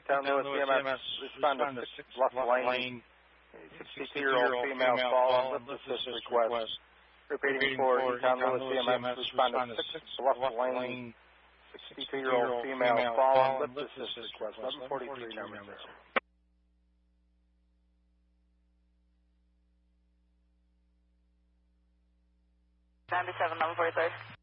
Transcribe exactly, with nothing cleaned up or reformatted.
Eton Lewis E M S, respond to six Bluff Lane, sixty-two-year-old female fall and lift assist request. Repeating for Eton Lewis E M S, respond to six Bluff Lane, sixty-two-year-old female fall and lift assist request. eleven forty-three number zero. ninety-seven, eleven forty-three.